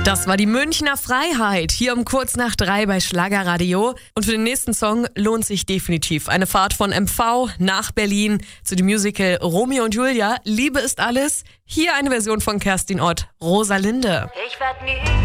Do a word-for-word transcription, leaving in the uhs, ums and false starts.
Das war die Münchner Freiheit, hier um kurz nach drei bei Schlagerradio. Und für den nächsten Song lohnt sich definitiv eine Fahrt von M V nach Berlin zu dem Musical Romeo und Julia. Liebe ist alles. Hier eine Version von Kerstin Ott, Rosalinde. Ich werd nie